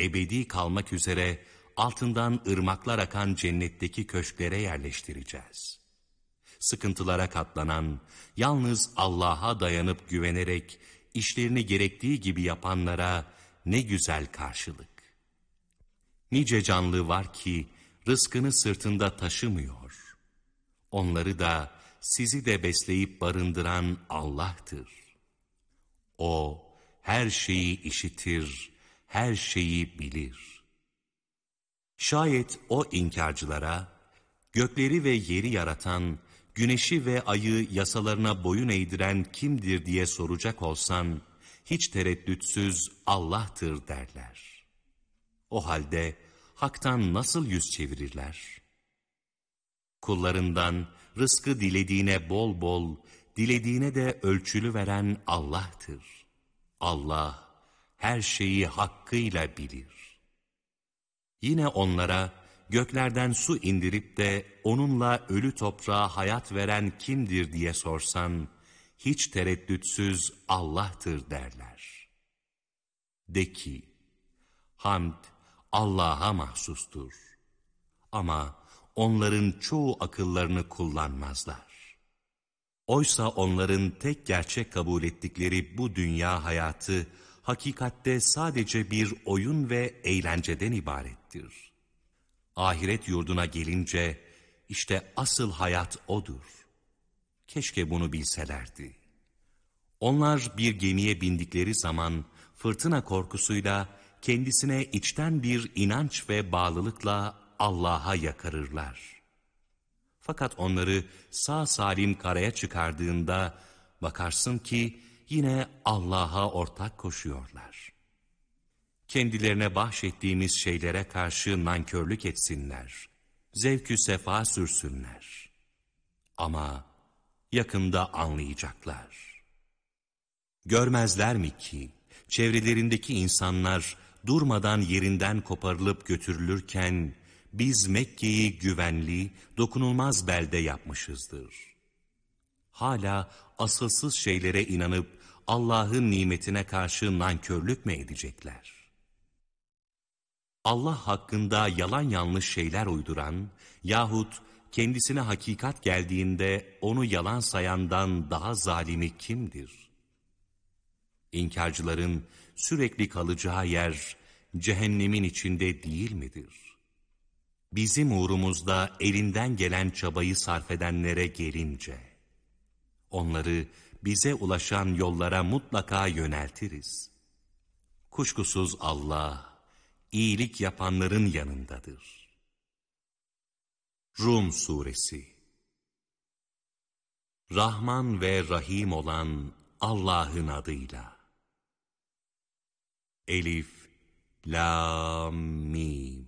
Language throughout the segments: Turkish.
ebedi kalmak üzere altından ırmaklar akan cennetteki köşklere yerleştireceğiz. Sıkıntılara katlanan, yalnız Allah'a dayanıp güvenerek işlerini gerektiği gibi yapanlara ne güzel karşılık. Nice canlı var ki rızkını sırtında taşımıyor. Onları da sizi de besleyip barındıran Allah'tır. O her şeyi işitir, her şeyi bilir. Şayet o inkarcılara, gökleri ve yeri yaratan, güneşi ve ayı yasalarına boyun eğdiren kimdir diye soracak olsan, hiç tereddütsüz Allah'tır derler. O halde haktan nasıl yüz çevirirler? Kullarından rızkı dilediğine bol bol, dilediğine de ölçülü veren Allah'tır. Allah her şeyi hakkıyla bilir. Yine onlara göklerden su indirip de onunla ölü toprağa hayat veren kimdir diye sorsan, hiç tereddütsüz Allah'tır derler. De ki, hamd Allah'a mahsustur. Ama onların çoğu akıllarını kullanmazlar. Oysa onların tek gerçek kabul ettikleri bu dünya hayatı, hakikatte sadece bir oyun ve eğlenceden ibarettir. Ahiret yurduna gelince, işte asıl hayat odur. Keşke bunu bilselerdi. Onlar bir gemiye bindikleri zaman, fırtına korkusuyla, kendisine içten bir inanç ve bağlılıkla Allah'a yakarırlar. Fakat onları sağ salim karaya çıkardığında, bakarsın ki yine Allah'a ortak koşuyorlar. Kendilerine bahşettiğimiz şeylere karşı nankörlük etsinler, zevkü sefa sürsünler. Ama yakında anlayacaklar. Görmezler mi ki, çevrelerindeki insanlar durmadan yerinden koparılıp götürülürken, biz Mekke'yi güvenli, dokunulmaz belde yapmışızdır. Hala asılsız şeylere inanıp Allah'ın nimetine karşı nankörlük mü edecekler? Allah hakkında yalan yanlış şeyler uyduran yahut kendisine hakikat geldiğinde onu yalan sayandan daha zalimi kimdir? İnkarcıların sürekli kalacağı yer cehennemin içinde değil midir? Bizim uğrumuzda elinden gelen çabayı sarf edenlere gelince, onları bize ulaşan yollara mutlaka yöneltiriz. Kuşkusuz Allah, iyilik yapanların yanındadır. Rum Suresi. Rahman ve Rahim olan Allah'ın adıyla. Elif, Lam, Mim.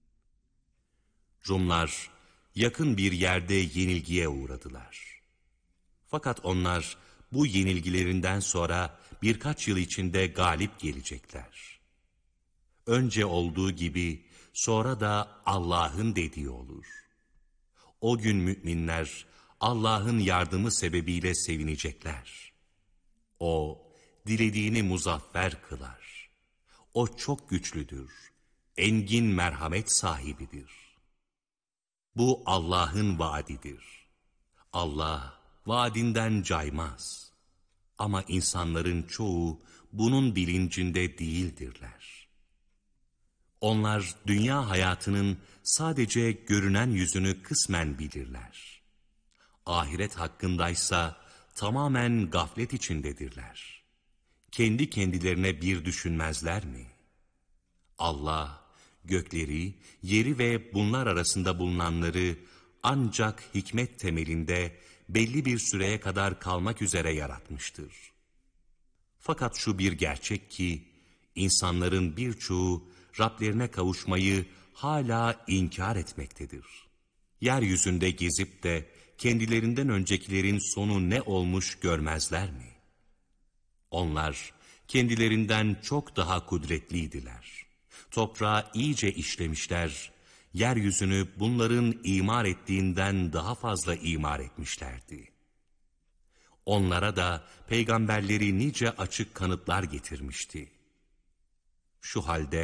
Rumlar yakın bir yerde yenilgiye uğradılar. Fakat onlar bu yenilgilerinden sonra birkaç yıl içinde galip gelecekler. Önce olduğu gibi sonra da Allah'ın dediği olur. O gün müminler Allah'ın yardımı sebebiyle sevinecekler. O dilediğini muzaffer kılar. O çok güçlüdür, engin merhamet sahibidir. Bu Allah'ın vaadidir. Allah vaadinden caymaz. Ama insanların çoğu bunun bilincinde değildirler. Onlar dünya hayatının sadece görünen yüzünü kısmen bilirler. Ahiret hakkındaysa tamamen gaflet içindedirler. Kendi kendilerine bir düşünmezler mi? Allah gökleri, yeri ve bunlar arasında bulunanları ancak hikmet temelinde belli bir süreye kadar kalmak üzere yaratmıştır. Fakat şu bir gerçek ki, insanların birçoğu Rablerine kavuşmayı hala inkar etmektedir. Yeryüzünde gezip de kendilerinden öncekilerin sonu ne olmuş görmezler mi? Onlar kendilerinden çok daha kudretliydiler. Toprağı iyice işlemişler, yeryüzünü bunların imar ettiğinden daha fazla imar etmişlerdi. Onlara da peygamberleri nice açık kanıtlar getirmişti. Şu halde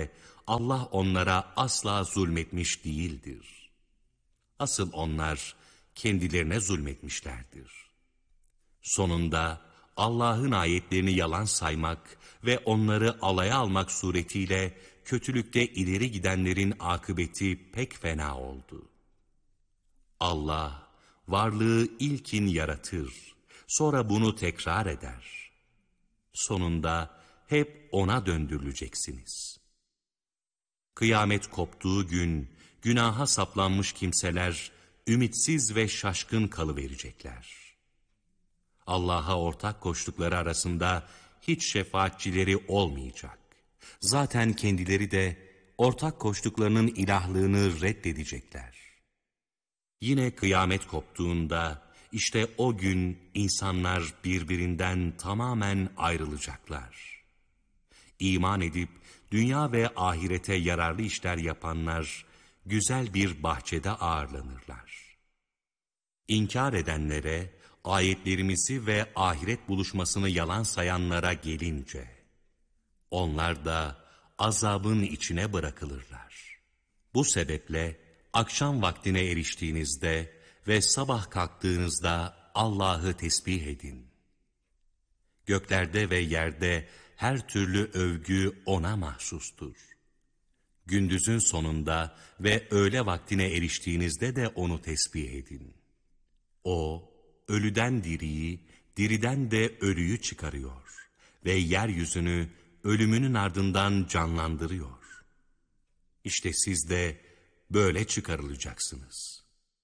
Allah onlara asla zulmetmiş değildir. Asıl onlar kendilerine zulmetmişlerdir. Sonunda Allah'ın ayetlerini yalan saymak ve onları alaya almak suretiyle kötülükte ileri gidenlerin akıbeti pek fena oldu. Allah varlığı ilkin yaratır, sonra bunu tekrar eder. Sonunda hep ona döndürüleceksiniz. Kıyamet koptuğu gün günaha saplanmış kimseler ümitsiz ve şaşkın kalıverecekler. Allah'a ortak koştukları arasında hiç şefaatçileri olmayacak. Zaten kendileri de ortak koştuklarının ilahlığını reddedecekler. Yine kıyamet koptuğunda işte o gün insanlar birbirinden tamamen ayrılacaklar. İman edip dünya ve ahirete yararlı işler yapanlar güzel bir bahçede ağırlanırlar. İnkar edenlere, ayetlerimizi ve ahiret buluşmasını yalan sayanlara gelince, onlar da azabın içine bırakılırlar. Bu sebeple akşam vaktine eriştiğinizde ve sabah kalktığınızda Allah'ı tesbih edin. Göklerde ve yerde her türlü övgü O'na mahsustur. Gündüzün sonunda ve öğle vaktine eriştiğinizde de O'nu tesbih edin. O, ölüden diriyi, diriden de ölüyü çıkarıyor ve yeryüzünü ölümünün ardından canlandırıyor. İşte siz de böyle çıkarılacaksınız.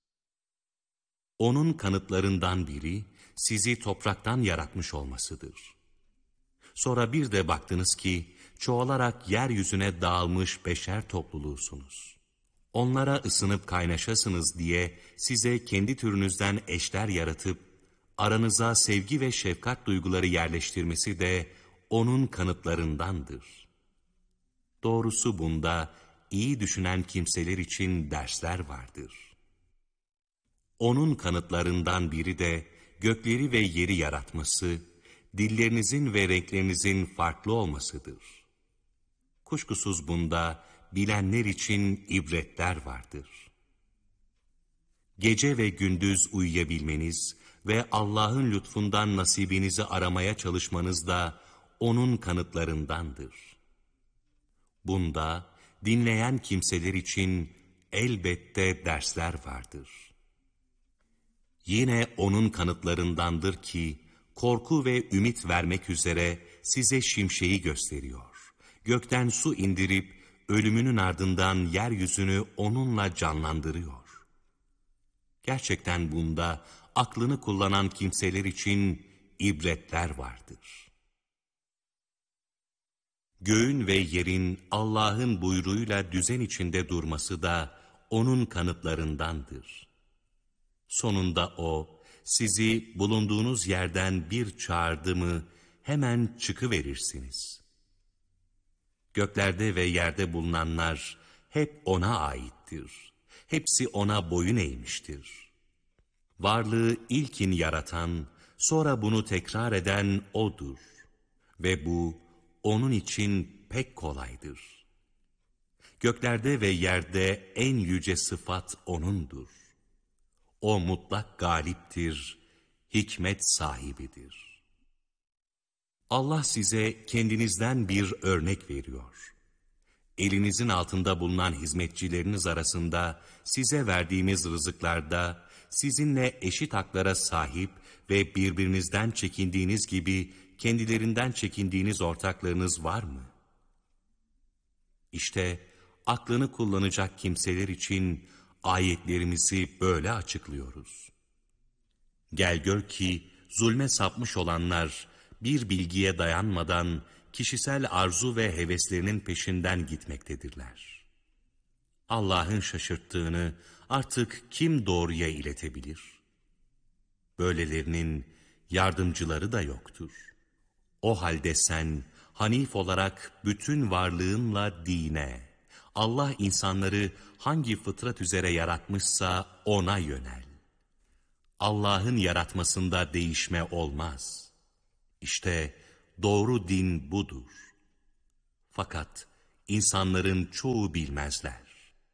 Onun kanıtlarından biri sizi topraktan yaratmış olmasıdır. Sonra bir de baktınız ki çoğalarak yeryüzüne dağılmış beşer topluluğusunuz. Onlara ısınıp kaynaşasınız diye size kendi türünüzden eşler yaratıp aranıza sevgi ve şefkat duyguları yerleştirmesi de onun kanıtlarındandır. Doğrusu bunda iyi düşünen kimseler için dersler vardır. Onun kanıtlarından biri de gökleri ve yeri yaratması, dillerinizin ve renklerinizin farklı olmasıdır. Kuşkusuz bunda bilenler için ibretler vardır. Gece ve gündüz uyuyabilmeniz ve Allah'ın lütfundan nasibinizi aramaya çalışmanız da onun kanıtlarındandır. Bunda dinleyen kimseler için elbette dersler vardır. Yine onun kanıtlarındandır ki, korku ve ümit vermek üzere size şimşeği gösteriyor. Gökten su indirip, ölümünün ardından yeryüzünü onunla canlandırıyor. Gerçekten bunda aklını kullanan kimseler için ibretler vardır. Göğün ve yerin Allah'ın buyruğuyla düzen içinde durması da onun kanıtlarındandır. Sonunda O, sizi bulunduğunuz yerden bir çağırdı mı hemen çıkıverirsiniz. Göklerde ve yerde bulunanlar hep O'na aittir. Hepsi O'na boyun eğmiştir. Varlığı ilkin yaratan, sonra bunu tekrar eden O'dur. Ve bu, O'nun için pek kolaydır. Göklerde ve yerde en yüce sıfat O'nundur. O mutlak galiptir, hikmet sahibidir. Allah size kendinizden bir örnek veriyor. Elinizin altında bulunan hizmetçileriniz arasında size verdiğimiz rızıklarda sizinle eşit haklara sahip ve birbirinizden çekindiğiniz gibi kendilerinden çekindiğiniz ortaklarınız var mı? İşte aklını kullanacak kimseler için ayetlerimizi böyle açıklıyoruz. Gel gör ki zulme sapmış olanlar bir bilgiye dayanmadan kişisel arzu ve heveslerinin peşinden gitmektedirler. Allah'ın şaşırttığını artık kim doğruya iletebilir? Böylelerinin yardımcıları da yoktur. O halde sen Hanif olarak bütün varlığınla dine, Allah insanları hangi fıtrat üzere yaratmışsa ona yönel. Allah'ın yaratmasında değişme olmaz. İşte doğru din budur. Fakat insanların çoğu bilmezler.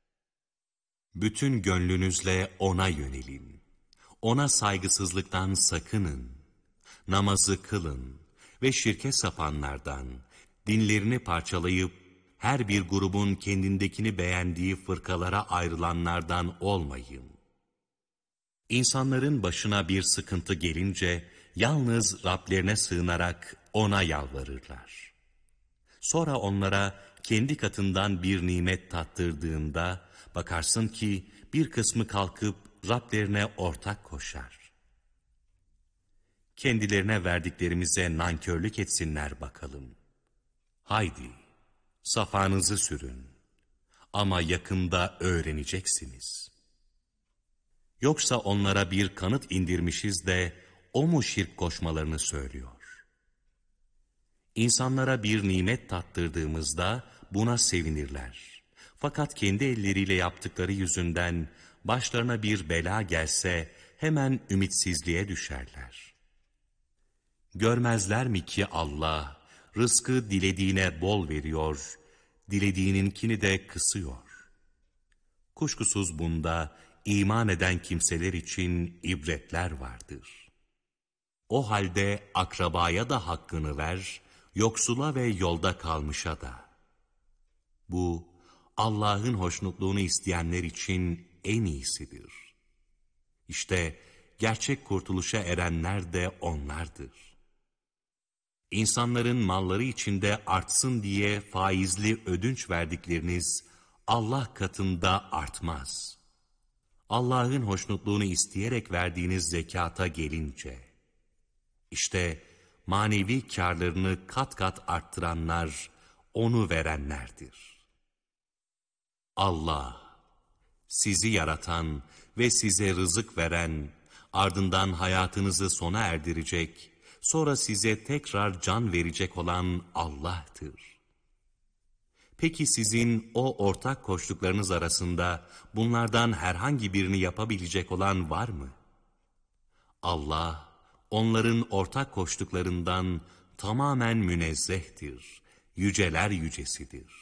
Bütün gönlünüzle ona yönelin. Ona saygısızlıktan sakının. Namazı kılın ve şirke sapanlardan, dinlerini parçalayıp her bir grubun kendindekini beğendiği fırkalara ayrılanlardan olmayın. İnsanların başına bir sıkıntı gelince yalnız Rablerine sığınarak ona yalvarırlar. Sonra onlara kendi katından bir nimet tattırdığında bakarsın ki bir kısmı kalkıp Rablerine ortak koşar. Kendilerine verdiklerimize nankörlük etsinler bakalım. Haydi, safanızı sürün. Ama yakında öğreneceksiniz. Yoksa onlara bir kanıt indirmişiz de o mu şirk koşmalarını söylüyor? İnsanlara bir nimet tattırdığımızda buna sevinirler. Fakat kendi elleriyle yaptıkları yüzünden başlarına bir bela gelse hemen ümitsizliğe düşerler. Görmezler mi ki Allah rızkı dilediğine bol veriyor, dilediğininkini de kısıyor. Kuşkusuz bunda iman eden kimseler için ibretler vardır. O halde akrabaya da hakkını ver, yoksula ve yolda kalmışa da. Bu Allah'ın hoşnutluğunu isteyenler için en iyisidir. İşte gerçek kurtuluşa erenler de onlardır. İnsanların malları içinde artsın diye faizli ödünç verdikleriniz Allah katında artmaz. Allah'ın hoşnutluğunu isteyerek verdiğiniz zekata gelince, işte manevi kârlarını kat kat arttıranlar, onu verenlerdir. Allah, sizi yaratan ve size rızık veren, ardından hayatınızı sona erdirecek, sonra size tekrar can verecek olan Allah'tır. Peki sizin o ortak koştuklarınız arasında bunlardan herhangi birini yapabilecek olan var mı? Allah, onların ortak koştuklarından tamamen münezzehtir, yüceler yücesidir.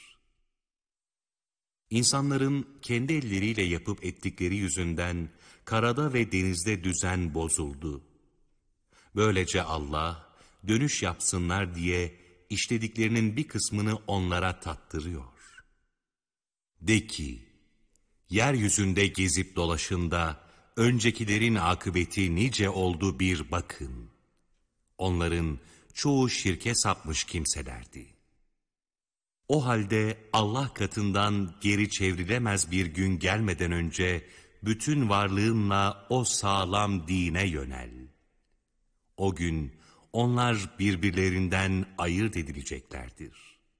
İnsanların kendi elleriyle yapıp ettikleri yüzünden karada ve denizde düzen bozuldu. Böylece Allah, dönüş yapsınlar diye işlediklerinin bir kısmını onlara tattırıyor. De ki, yeryüzünde gezip dolaşın da, öncekilerin akıbeti nice oldu bir bakın. Onların çoğu şirke sapmış kimselerdi. O halde Allah katından geri çevrilemez bir gün gelmeden önce, bütün varlığınla o sağlam dine yönel. O gün onlar birbirlerinden ayırt edileceklerdir.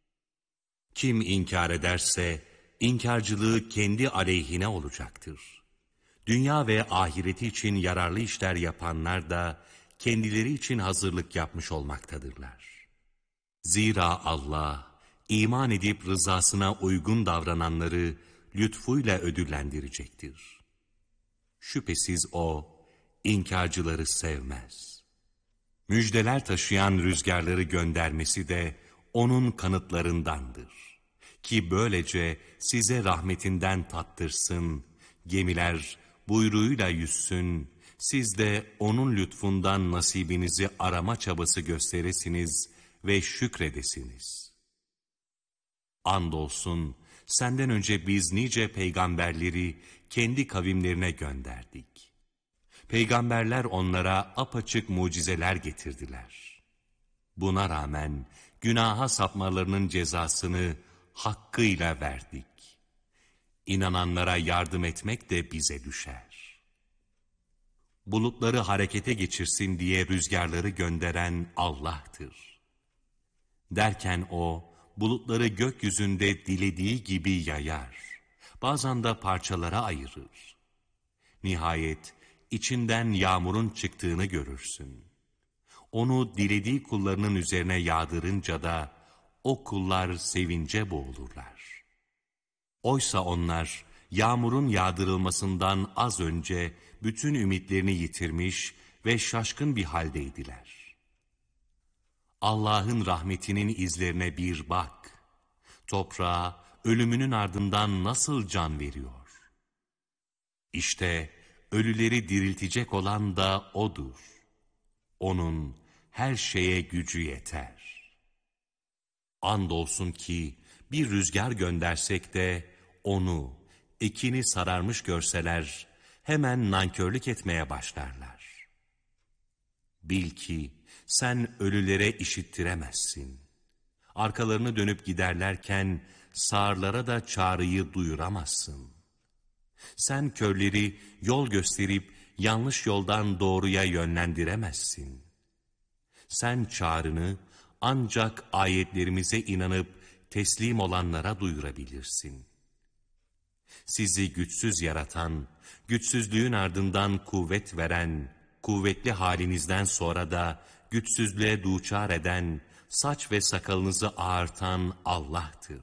Kim inkar ederse, inkarcılığı kendi aleyhine olacaktır. Dünya ve ahireti için yararlı işler yapanlar da kendileri için hazırlık yapmış olmaktadırlar. Zira Allah, iman edip rızasına uygun davrananları lütfuyla ödüllendirecektir. Şüphesiz O, inkarcıları sevmez. Müjdeler taşıyan rüzgarları göndermesi de onun kanıtlarındandır. Ki böylece size rahmetinden tattırsın, gemiler buyruğuyla yüzsün, siz de onun lütfundan nasibinizi arama çabası gösteresiniz ve şükredesiniz. Andolsun senden önce biz nice peygamberleri kendi kavimlerine gönderdik. Peygamberler onlara apaçık mucizeler getirdiler. Buna rağmen günaha sapmalarının cezasını hakkıyla verdik. İnananlara yardım etmek de bize düşer. Bulutları harekete geçirsin diye rüzgarları gönderen Allah'tır. Derken O, bulutları gökyüzünde dilediği gibi yayar. Bazen de parçalara ayırır. Nihayet içinden yağmurun çıktığını görürsün. Onu dilediği kullarının üzerine yağdırınca da o kullar sevince boğulurlar. Oysa onlar yağmurun yağdırılmasından az önce bütün ümitlerini yitirmiş ve şaşkın bir haldeydiler. Allah'ın rahmetinin izlerine bir bak. toprağa ölümünün ardından nasıl can veriyor? İşte ölüleri diriltecek olan da O'dur. O'nun her şeye gücü yeter. Andolsun ki bir rüzgar göndersek de onu, ekini sararmış görseler, hemen nankörlük etmeye başlarlar. Bil ki sen ölülere işittiremezsin. Arkalarını dönüp giderlerken sağırlara da çağrıyı duyuramazsın. Sen körleri yol gösterip yanlış yoldan doğruya yönlendiremezsin. Sen çağrını ancak ayetlerimize inanıp teslim olanlara duyurabilirsin. Sizi güçsüz yaratan, güçsüzlüğün ardından kuvvet veren, kuvvetli halinizden sonra da güçsüzlüğe duçar eden, saç ve sakalınızı ağartan Allah'tır.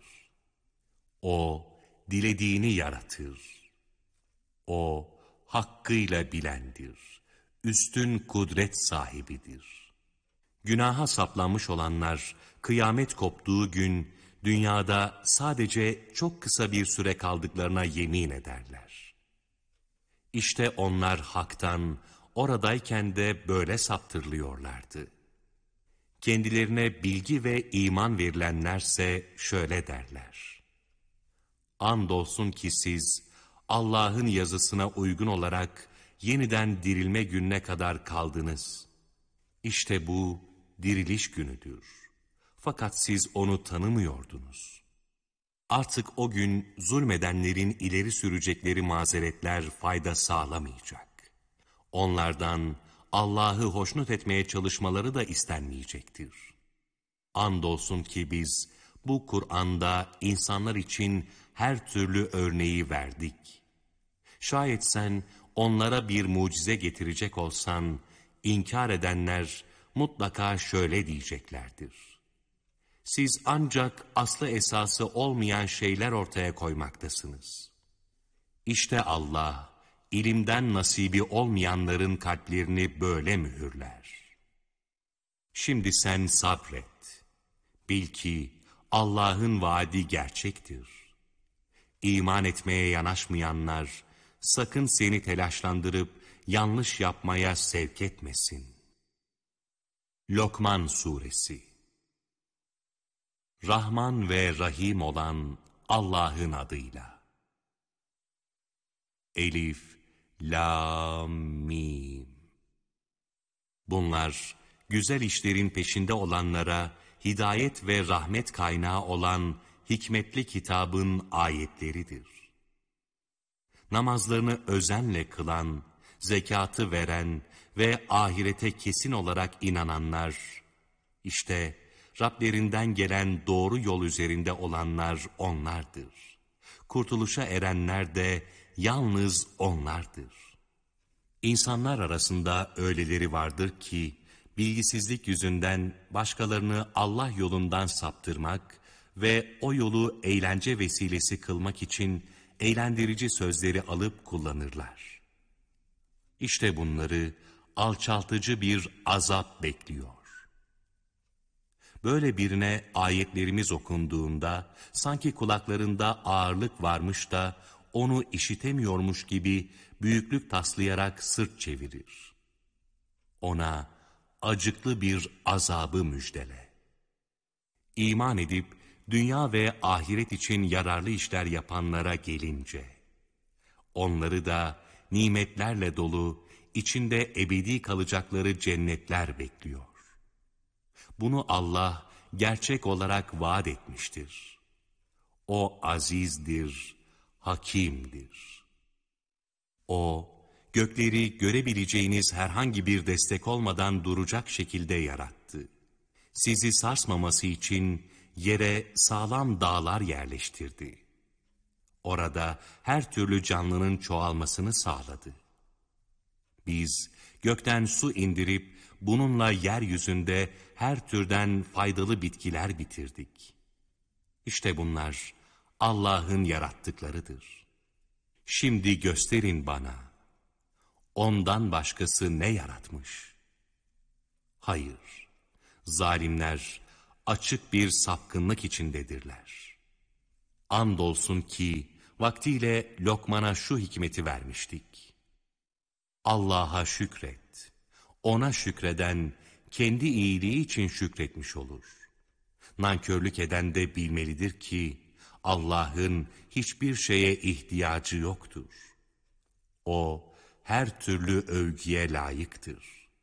O, dilediğini yaratır. O, hakkıyla bilendir. Üstün kudret sahibidir. Günaha saplanmış olanlar, kıyamet koptuğu gün, dünyada sadece çok kısa bir süre kaldıklarına yemin ederler. İşte onlar haktan, oradayken de böyle saptırılıyorlardı. Kendilerine bilgi ve iman verilenlerse şöyle derler: andolsun ki siz, Allah'ın yazısına uygun olarak yeniden dirilme gününe kadar kaldınız. İşte bu diriliş günüdür. Fakat siz onu tanımıyordunuz. Artık o gün zulmedenlerin ileri sürecekleri mazeretler fayda sağlamayacak. Onlardan Allah'ı hoşnut etmeye çalışmaları da istenmeyecektir. Andolsun ki biz bu Kur'an'da insanlar için her türlü örneği verdik. Şayet sen onlara bir mucize getirecek olsan, inkar edenler mutlaka şöyle diyeceklerdir: siz ancak aslı esası olmayan şeyler ortaya koymaktasınız. İşte Allah, ilimden nasibi olmayanların kalplerini böyle mühürler. Şimdi sen sabret. Bil ki Allah'ın vaadi gerçektir. İman etmeye yanaşmayanlar, sakın seni telaşlandırıp yanlış yapmaya sevk etmesin. Lokman Suresi. Rahman ve Rahim olan Allah'ın adıyla. Elif, Lam, Mim. Bunlar güzel işlerin peşinde olanlara hidayet ve rahmet kaynağı olan hikmetli kitabın ayetleridir. Namazlarını özenle kılan, zekatı veren ve ahirete kesin olarak inananlar, işte Rablerinden gelen doğru yol üzerinde olanlar onlardır. Kurtuluşa erenler de yalnız onlardır. İnsanlar arasında öyleleri vardır ki, bilgisizlik yüzünden başkalarını Allah yolundan saptırmak ve o yolu eğlence vesilesi kılmak için eğlendirici sözleri alıp kullanırlar. İşte bunları alçaltıcı bir azap bekliyor. Böyle birine ayetlerimiz okunduğunda sanki kulaklarında ağırlık varmış da onu işitemiyormuş gibi büyüklük taslayarak sırt çevirir. Ona acıklı bir azabı müjdele. İman edip dünya ve ahiret için yararlı işler yapanlara gelince, onları da nimetlerle dolu, içinde ebedi kalacakları cennetler bekliyor. Bunu Allah gerçek olarak vaat etmiştir. O azizdir, hakimdir. O, gökleri görebileceğiniz herhangi bir destek olmadan duracak şekilde yarattı. Sizi sarsmaması için yere sağlam dağlar yerleştirdi. Orada her türlü canlının çoğalmasını sağladı. Biz gökten su indirip bununla yeryüzünde her türden faydalı bitkiler bitirdik. İşte bunlar Allah'ın yarattıklarıdır. Şimdi gösterin bana, ondan başkası ne yaratmış? Hayır, zalimler açık bir sapkınlık içindedirler. Andolsun ki vaktiyle Lokman'a şu hikmeti vermiştik. Allah'a şükret. Ona şükreden kendi iyiliği için şükretmiş olur. Nankörlük eden de bilmelidir ki Allah'ın hiçbir şeye ihtiyacı yoktur. O her türlü övgüye layıktır.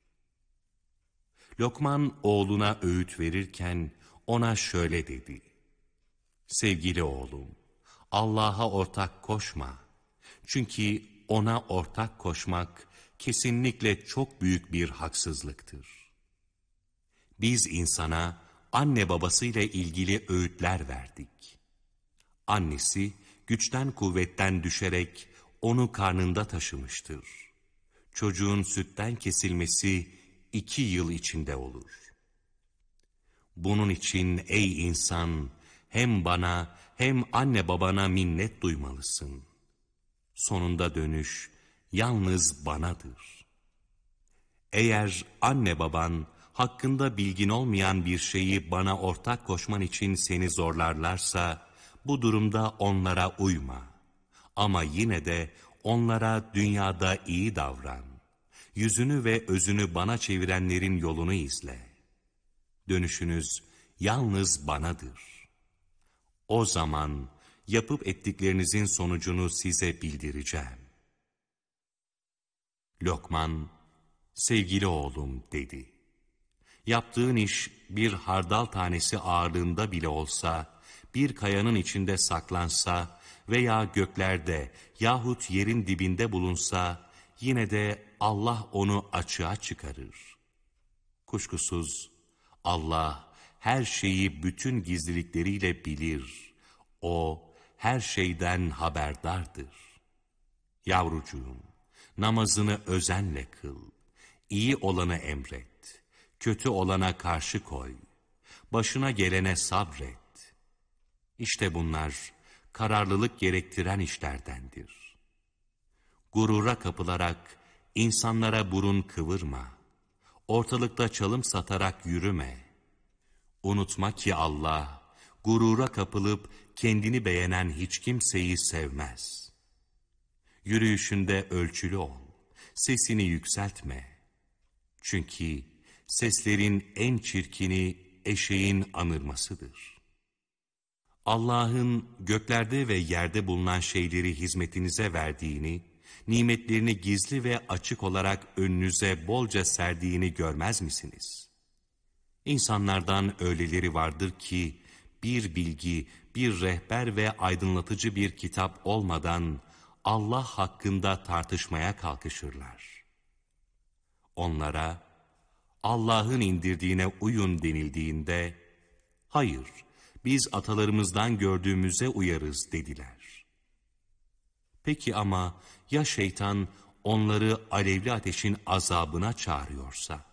Lokman oğluna öğüt verirken ona şöyle dedi. Sevgili oğlum, Allah'a ortak koşma. Çünkü ona ortak koşmak kesinlikle çok büyük bir haksızlıktır. Biz insana anne babasıyla ilgili öğütler verdik. Annesi güçten kuvvetten düşerek onu karnında taşımıştır. Çocuğun sütten kesilmesi 2 yıl içinde olur. Bunun için ey insan, hem bana hem anne babana minnet duymalısın. Sonunda dönüş yalnız banadır. Eğer anne baban hakkında bilgin olmayan bir şeyi bana ortak koşman için seni zorlarlarsa, bu durumda onlara uyma. Ama yine de onlara dünyada iyi davran. Yüzünü ve özünü bana çevirenlerin yolunu izle. Dönüşünüz yalnız banadır. O zaman yapıp ettiklerinizin sonucunu size bildireceğim. Lokman, sevgili oğlum dedi. Yaptığın iş bir hardal tanesi ağırlığında bile olsa, bir kayanın içinde saklansa veya göklerde yahut yerin dibinde bulunsa, yine de Allah onu açığa çıkarır. Kuşkusuz Allah her şeyi bütün gizlilikleriyle bilir. O her şeyden haberdardır. Yavrucuğum, namazını özenle kıl. İyi olanı emret. Kötü olana karşı koy. Başına gelene sabret. İşte bunlar kararlılık gerektiren işlerdendir. Gurura kapılarak insanlara burun kıvırma. Ortalıkta çalım satarak yürüme. Unutma ki Allah, gurura kapılıp kendini beğenen hiç kimseyi sevmez. Yürüyüşünde ölçülü ol, sesini yükseltme. Çünkü seslerin en çirkini eşeğin anırmasıdır. Allah'ın göklerde ve yerde bulunan şeyleri hizmetinize verdiğini, nimetlerini gizli ve açık olarak önünüze bolca serdiğini görmez misiniz? İnsanlardan öyleleri vardır ki, bir bilgi, bir rehber ve aydınlatıcı bir kitap olmadan Allah hakkında tartışmaya kalkışırlar. Onlara, Allah'ın indirdiğine uyun denildiğinde, hayır, biz atalarımızdan gördüğümüze uyarız dediler. Peki ama ya şeytan onları alevli ateşin azabına çağırıyorsa?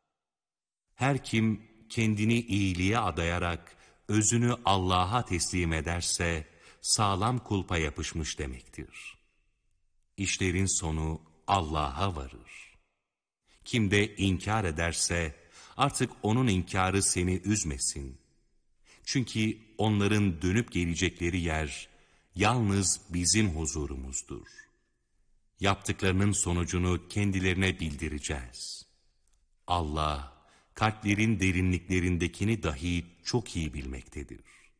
Her kim kendini iyiliğe adayarak özünü Allah'a teslim ederse sağlam kulpa yapışmış demektir. İşlerin sonu Allah'a varır. Kim de inkar ederse artık onun inkarı seni üzmesin. Çünkü onların dönüp gelecekleri yer yalnız bizim huzurumuzdur. Yaptıklarının sonucunu kendilerine bildireceğiz. Allah kalplerin derinliklerindekini dahi çok iyi bilmektedir.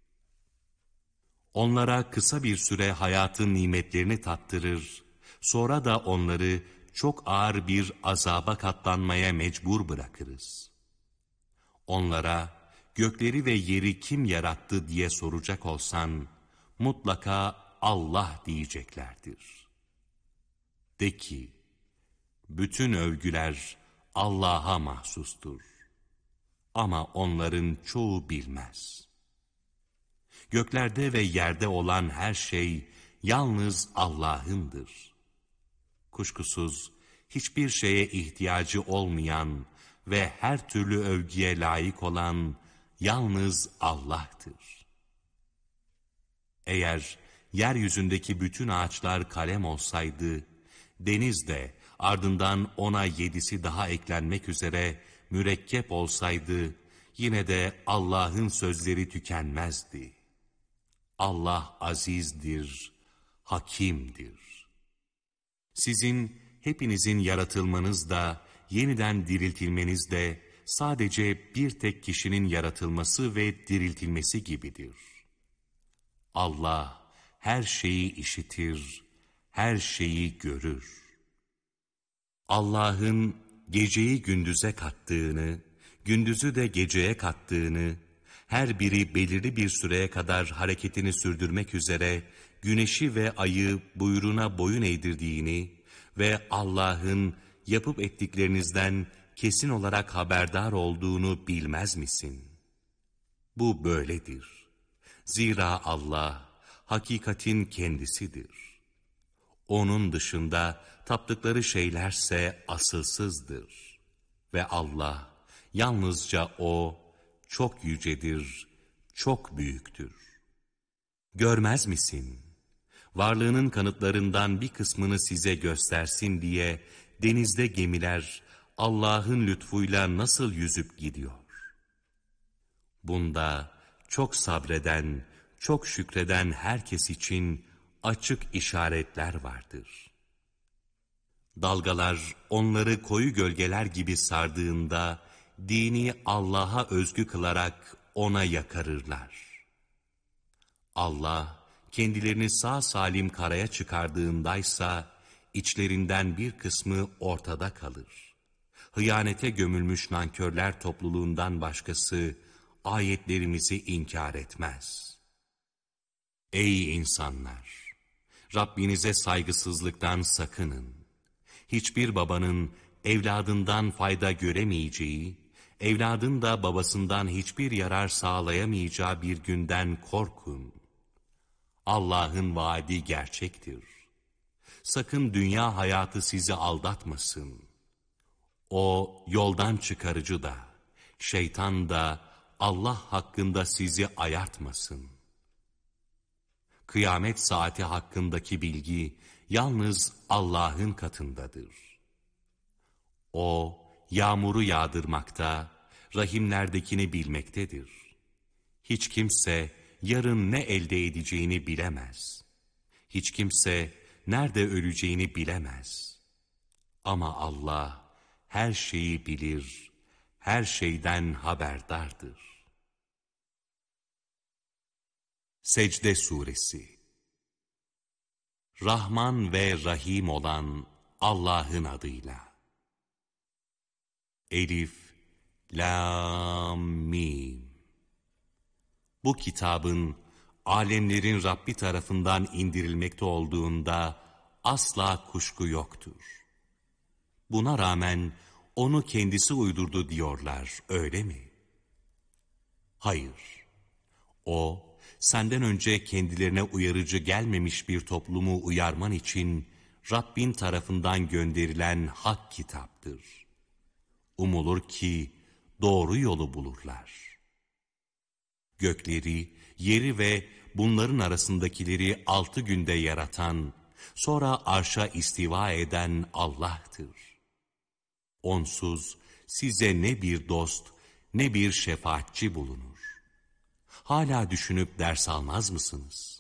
Onlara kısa bir süre hayatın nimetlerini tattırır, sonra da onları çok ağır bir azaba katlanmaya mecbur bırakırız. Onlara gökleri ve yeri kim yarattı diye soracak olsan, mutlaka Allah diyeceklerdir. De ki, bütün övgüler Allah'a mahsustur. Ama onların çoğu bilmez. Göklerde ve yerde olan her şey yalnız Allah'ındır. Kuşkusuz hiçbir şeye ihtiyacı olmayan ve her türlü övgüye layık olan yalnız Allah'tır. Eğer yeryüzündeki bütün ağaçlar kalem olsaydı, deniz de ardından ona 7'si daha eklenmek üzere mürekkep olsaydı, yine de Allah'ın sözleri tükenmezdi. Allah azizdir, hakimdir. Sizin hepinizin yaratılmanız da, yeniden diriltilmeniz de sadece bir tek kişinin yaratılması ve diriltilmesi gibidir. Allah her şeyi işitir, her şeyi görür. Allah'ın geceyi gündüze kattığını, gündüzü de geceye kattığını, her biri belirli bir süreye kadar hareketini sürdürmek üzere güneşi ve ayı buyruğuna boyun eğdirdiğini ve Allah'ın yapıp ettiklerinizden kesin olarak haberdar olduğunu bilmez misin? Bu böyledir. Zira Allah hakikatin kendisidir. Onun dışında taptıkları şeylerse asılsızdır. Ve Allah yalnızca O çok yücedir, çok büyüktür. Görmez misin? Varlığının kanıtlarından bir kısmını size göstersin diye denizde gemiler Allah'ın lütfuyla nasıl yüzüp gidiyor? Bunda çok sabreden, çok şükreden herkes için açık işaretler vardır. Dalgalar onları koyu gölgeler gibi sardığında dini Allah'a özgü kılarak ona yakarırlar. Allah kendilerini sağ salim karaya çıkardığındaysa içlerinden bir kısmı ortada kalır. Hıyanete gömülmüş nankörler topluluğundan başkası ayetlerimizi inkar etmez. Ey insanlar! Rabbinize saygısızlıktan sakının. Hiçbir babanın evladından fayda göremeyeceği, evladın da babasından hiçbir yarar sağlayamayacağı bir günden korkun. Allah'ın vaadi gerçektir. Sakın dünya hayatı sizi aldatmasın. O yoldan çıkarıcı da, şeytan da Allah hakkında sizi ayartmasın. Kıyamet saati hakkındaki bilgi yalnız Allah'ın katındadır. O yağmuru yağdırmakta, rahimlerdekini bilmektedir. Hiç kimse yarın ne elde edeceğini bilemez. Hiç kimse nerede öleceğini bilemez. Ama Allah her şeyi bilir, her şeyden haberdardır. Secde Suresi. Rahman ve Rahim olan Allah'ın adıyla. Elif, Lam, Mim. Bu kitabın alemlerin Rabbi tarafından indirilmekte olduğunda asla kuşku yoktur. Buna rağmen onu kendisi uydurdu diyorlar, öyle mi? Hayır. O, senden önce kendilerine uyarıcı gelmemiş bir toplumu uyarman için Rabbin tarafından gönderilen hak kitaptır. Umulur ki doğru yolu bulurlar. Gökleri, yeri ve bunların arasındakileri 6 günde yaratan, sonra arşa istiva eden Allah'tır. Onsuz size ne bir dost, ne bir şefaatçi bulunur. Hala düşünüp ders almaz mısınız?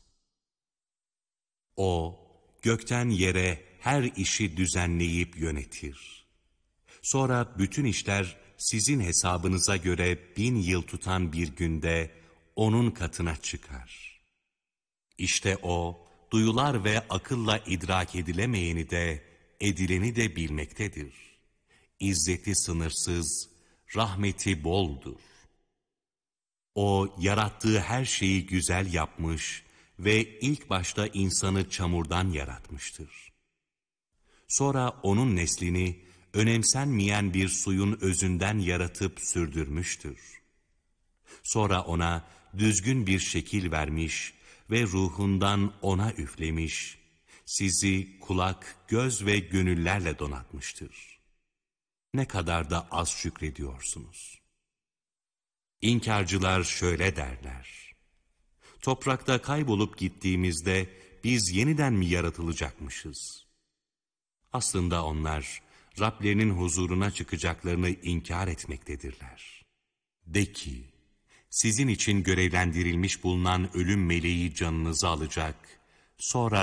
O, gökten yere her işi düzenleyip yönetir. Sonra bütün işler sizin hesabınıza göre 1000 yıl tutan bir günde onun katına çıkar. İşte o, duyular ve akılla idrak edilemeyeni de, edileni de bilmektedir. İzzeti sınırsız, rahmeti boldur. O, yarattığı her şeyi güzel yapmış ve ilk başta insanı çamurdan yaratmıştır. Sonra onun neslini önemsenmeyen bir suyun özünden yaratıp sürdürmüştür. Sonra ona düzgün bir şekil vermiş ve ruhundan ona üflemiş, sizi kulak, göz ve gönüllerle donatmıştır. Ne kadar da az şükrediyorsunuz. İnkarcılar şöyle derler: toprakta kaybolup gittiğimizde biz yeniden mi yaratılacakmışız? Aslında onlar Rablerinin huzuruna çıkacaklarını inkar etmektedirler. De ki, sizin için görevlendirilmiş bulunan ölüm meleği canınızı alacak, sonra